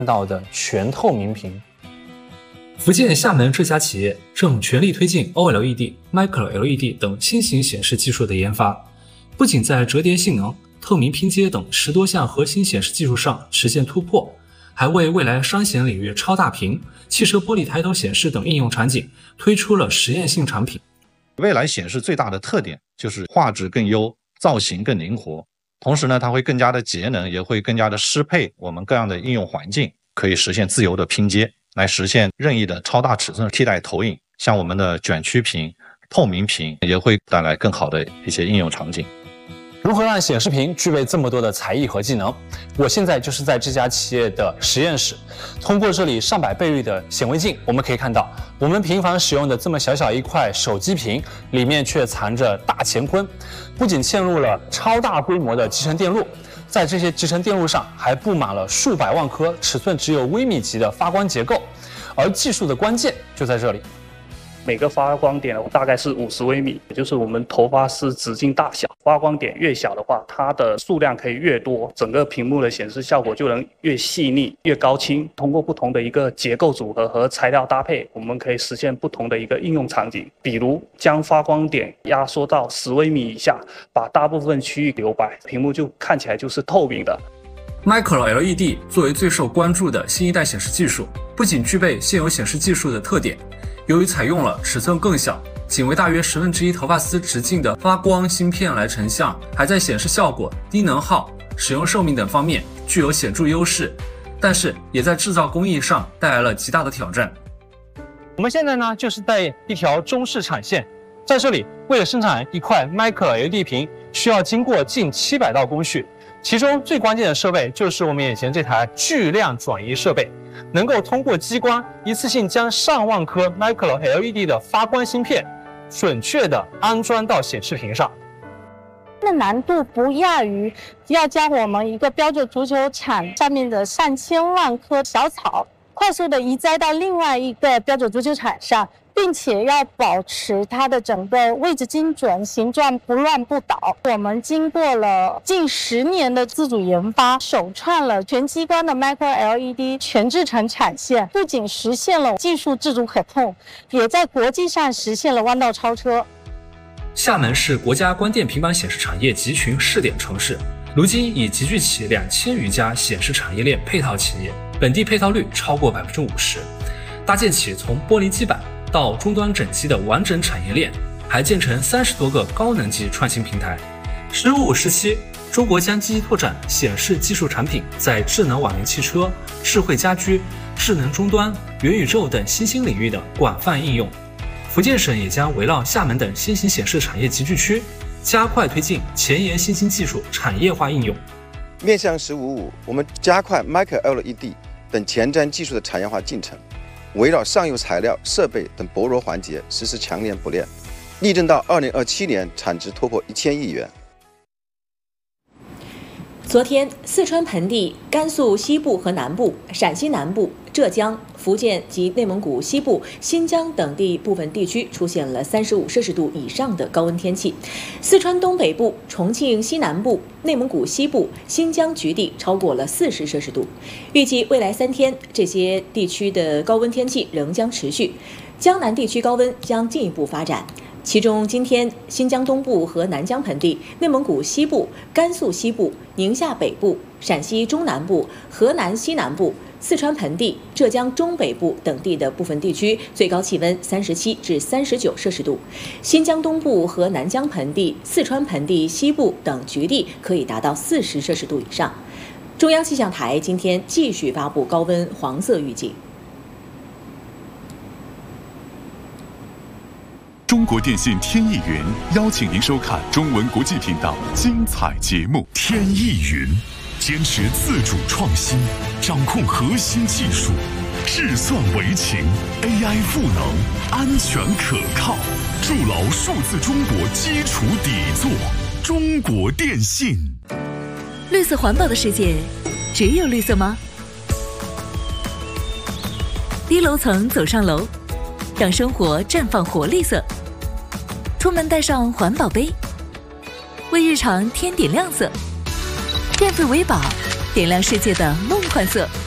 到的全透明屏。 福建厦门这家企业正全力推进 OLED、Micro LED 等新型显示技术的研发，不仅在折叠性能、透明拼接等10多项核心显示技术上实现突破，还为未来商显领域超大屏、汽车玻璃抬头显示等应用场景推出了实验性产品。 未来显示最大的特点就是画质更优，造型更灵活，同时呢，它会更加的节能，也会更加的适配我们各样的应用环境，可以实现自由的拼接，来实现任意的超大尺寸替代投影。像我们的卷曲屏、透明屏也会带来更好的一些应用场景。 如何让显示屏具备这么多的才艺和技能？我现在就是在这家企业的实验室，通过这里上百倍率的显微镜，我们可以看到，我们平常使用的这么小小一块手机屏，里面却藏着大乾坤。不仅嵌入了超大规模的集成电路，在这些集成电路上还布满了数百万颗尺寸只有微米级的发光结构，而技术的关键就在这里。 每个发光点大概是50微米，也就是我们头发丝直径大小。发光点越小的话，它的数量可以越多，整个屏幕的显示效果就能越细腻、越高清。通过不同的一个结构组合和材料搭配，我们可以实现不同的一个应用场景。比如将发光点压缩到10微米以下，把大部分区域留白，屏幕就看起来就是透明的。 Micro LED 作为最受关注的新一代显示技术，不仅具备现有显示技术的特点，由于采用了尺寸更小、仅为大约1/10头发丝直径的发光芯片来成像，还在显示效果、低能耗、使用寿命等方面具有显著优势，但是也在制造工艺上带来了极大的挑战。 我们现在呢，就是在一条中式产线，在这里，为了生产一块 Micro LED 屏，需要经过近700道工序，其中最关键的设备就是我们眼前这台巨量转移设备。能够通过激光一次性将上万颗 Micro LED 的发光芯片准确地安装到显示屏上。 的难度不亚于要将我们一个标准足球场上面的上千万棵小草快速地移栽到另外一个标准足球场上，并且要保持它的整个位置精准，形状不乱不倒。我们经过了近10年的自主研发，首创了全激光的 Micro LED 全制成产线，不仅实现了技术自主可控，也在国际上实现了弯道超车。 厦门是国家光电平板显示产业集群试点城市，如今已集聚起2000余家显示产业链配套企业，本地配套率超过50%，搭建起从玻璃基板到终端整机的完整产业链，还建成30多个高能级创新平台。“十五”时期，中国将积极拓展显示技术产品在智能网联汽车、智慧家居、智能终端、元宇宙等新兴领域的广泛应用。福建省也将围绕厦门等新型显示产业集聚区，加快推进前沿新兴技术产业化应用。 面向“15+5”，我们加快 Micro LED 等前瞻技术的产业化进程，围绕上游材料、设备等薄弱环节实施强链补链，力争到2027年产值突破1000亿元。 昨天，四川盆地、甘肃西部和南部、陕西南部、浙江、福建及内蒙古西部、新疆等地部分地区出现了35摄氏度以上的高温天气。四川东北部、重庆西南部、内蒙古西部、新疆局地超过了40摄氏度。预计未来3天，这些地区的高温天气仍将持续，江南地区高温将进一步发展。其中，今天新疆东部和南疆盆地、内蒙古西部、甘肃西部、宁夏北部、陕西中南部、河南西南部、四川盆地、浙江中北部等地的部分地区最高气温37至39摄氏度；新疆东部和南疆盆地、四川盆地西部等局地可以达到40摄氏度以上。中央气象台今天继续发布高温黄色预警。 中国电信天翼云邀请您收看中文国际频道精彩节目。天翼云坚持自主创新，掌控核心技术，智算为情 ，AI 赋能，安全可靠，筑牢数字中国基础底座。中国电信。 绿色环保的世界，只有绿色吗？低楼层走上楼，让生活绽放活绿色。出门带上环保杯，为日常添点亮色。电费为宝，点亮世界的梦幻色。